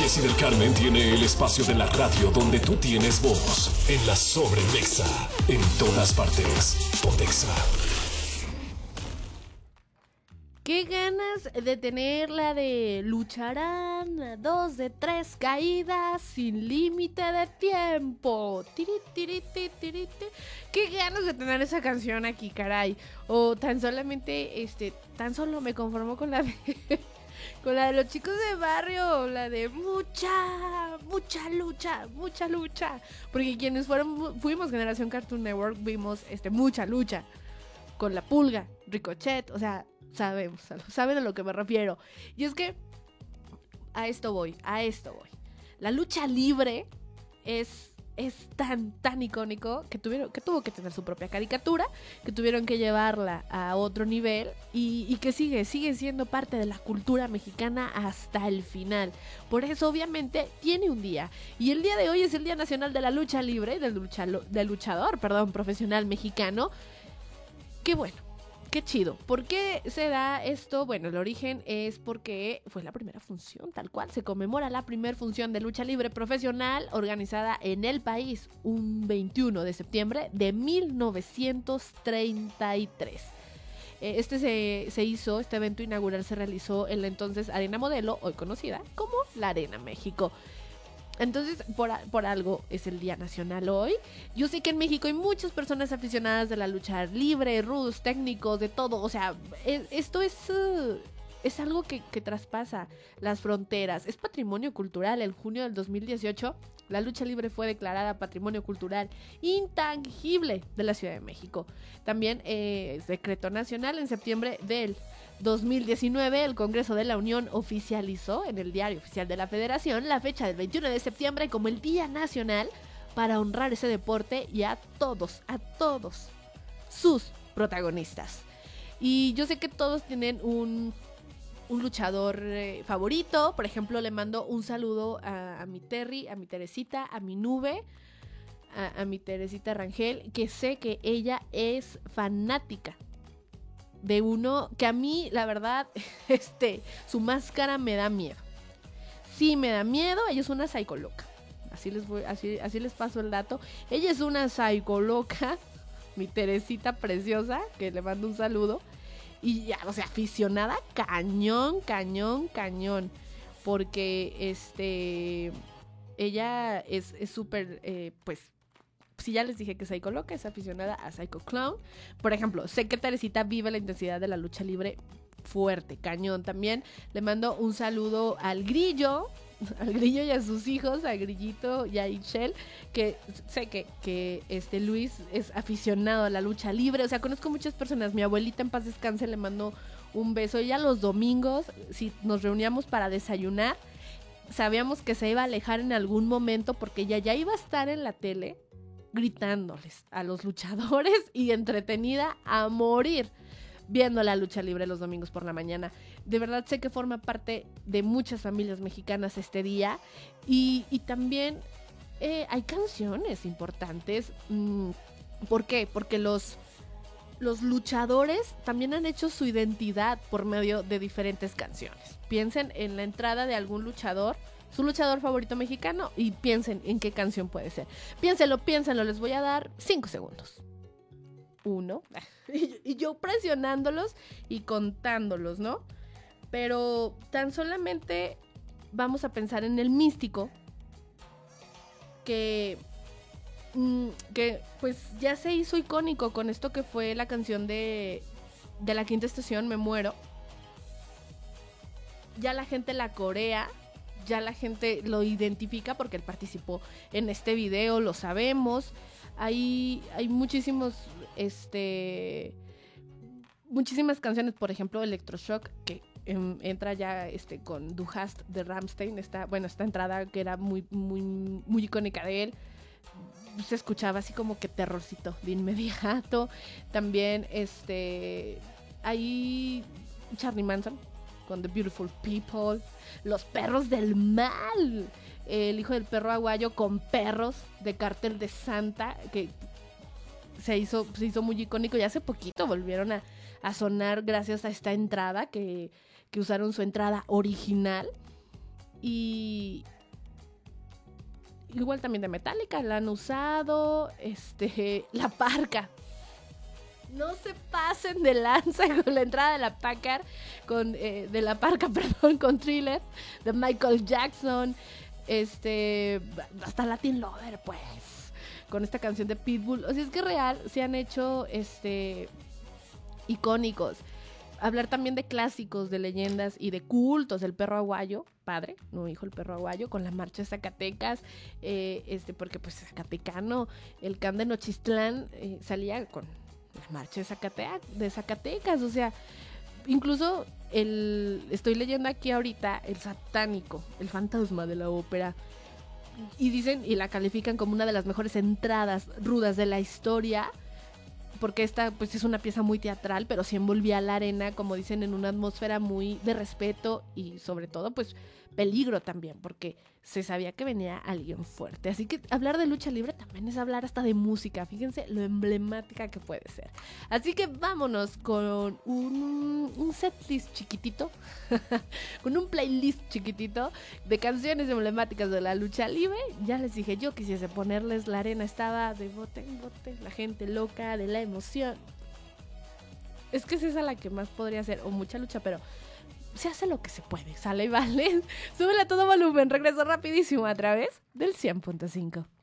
Jessy del Carmen tiene el espacio de la radio donde tú tienes voz. En la sobremesa. En todas partes. Pontexa. Qué ganas de tenerla de lucharán a 2 de 3 caídas sin límite de tiempo. Tiri, tiri, tiri, tiri, tiri. Qué ganas de tener esa canción aquí, caray. O tan solamente, tan solo me conformo con la de con la de los chicos de barrio, la de mucha lucha. Porque quienes fuimos generación Cartoon Network vimos mucha lucha. Con la Pulga, Ricochet, o sea, saben a lo que me refiero. Y es que a esto voy. La lucha libre es tan icónico que tuvo que tener su propia caricatura, que tuvieron que llevarla a otro nivel y que sigue siendo parte de la cultura mexicana hasta el final. Por eso obviamente tiene un día. Y el día de hoy es el Día Nacional de la Lucha Libre, del luchador profesional mexicano. Qué bueno, qué chido. ¿Por qué se da esto? Bueno, el origen es porque fue la primera función, tal cual. Se conmemora la primera función de lucha libre profesional organizada en el país un 21 de septiembre de 1933. Este evento inaugural se realizó en la entonces Arena Modelo, hoy conocida como la Arena México. Entonces, por algo es el Día Nacional hoy. Yo sé que en México hay muchas personas aficionadas de la lucha libre, rudos, técnicos, de todo. O sea, esto es algo que traspasa las fronteras. Es patrimonio cultural. En junio del 2018, la lucha libre fue declarada patrimonio cultural intangible de la Ciudad de México. También decreto nacional en septiembre del 2019, el Congreso de la Unión oficializó en el Diario Oficial de la Federación la fecha del 21 de septiembre como el Día Nacional para honrar ese deporte y a todos sus protagonistas. Y yo sé que todos tienen un luchador favorito. Por ejemplo, le mando un saludo a mi Terry, a mi Teresita, a mi Nube, a mi Teresita Rangel, que sé que ella es fanática de uno que a mí, la verdad, su máscara me da miedo. Sí, me da miedo. Ella es una psicoloca. Así les paso el dato. Ella es una psicoloca, mi Teresita preciosa, que le mando un saludo. Y ya, o sea, aficionada cañón. Porque ella es súper, pues, si ya les dije que Psycho Loca es aficionada a Psycho Clown. Por ejemplo, sé que Teresita vive la intensidad de la lucha libre fuerte, cañón. También le mando un saludo al Grillo y a sus hijos, a Grillito y a Ishel, que sé que Luis es aficionado a la lucha libre. O sea, conozco muchas personas. Mi abuelita, en paz descanse, le mando un beso. Ella los domingos, si nos reuníamos para desayunar, sabíamos que se iba a alejar en algún momento porque ella ya iba a estar en la tele gritándoles a los luchadores y entretenida a morir viendo la lucha libre los domingos por la mañana. De verdad sé que forma parte de muchas familias mexicanas este día y también hay canciones importantes. ¿Por qué? Porque los luchadores también han hecho su identidad por medio de diferentes canciones. Piensen en la entrada de algún luchador, su luchador favorito mexicano, y piensen en qué canción puede ser. Piénsenlo, les voy a dar 5 segundos. 1, y yo presionándolos y contándolos, ¿no? Pero tan solamente vamos a pensar en el Místico, que pues ya se hizo icónico con esto que fue la canción de la Quinta Estación, Me Muero. Ya la gente la corea, ya la gente lo identifica porque él participó en este video, lo sabemos. Hay muchísimas canciones, por ejemplo, Electroshock, que entra ya con Du Hast de Rammstein, esta entrada que era muy, muy, muy icónica de él. Se escuchaba así como que terrorcito de inmediato. También hay Charlie Manson con The Beautiful People, Los Perros del Mal, El Hijo del Perro Aguayo con Perros de Cártel de Santa, que se hizo muy icónico y hace poquito volvieron a sonar gracias a esta entrada que usaron su entrada original. Y igual también de Metallica, la han usado, la parca. No se pasen de lanza con la entrada de la parca, con Thriller, de Michael Jackson, hasta Latin Lover, pues, con esta canción de Pitbull. O sea, es que real, se han hecho, icónicos. Hablar también de clásicos, de leyendas y de cultos. El perro aguayo, padre, no hijo, el perro aguayo, con la marcha de Zacatecas, porque pues zacatecano, el can de Nochistlán salía con la marcha de Zacatecas, o sea, incluso estoy leyendo aquí ahorita el satánico, el fantasma de la ópera, y dicen, y la califican como una de las mejores entradas rudas de la historia, porque esta pues es una pieza muy teatral, pero sí envolvía a la arena, como dicen, en una atmósfera muy de respeto y sobre todo pues peligro también, porque se sabía que venía alguien fuerte. Así que hablar de lucha libre también es hablar hasta de música. Fíjense lo emblemática que puede ser. Así que vámonos con un setlist chiquitito, con un playlist chiquitito de canciones emblemáticas de la lucha libre. Ya les dije, yo quisiese ponerles La Arena estaba de bote en bote, la gente loca de la emoción. Es que es esa la que más podría ser, o mucha lucha, pero se hace lo que se puede, sale y vale. Súbele a todo volumen, regreso rapidísimo a través del 100.5.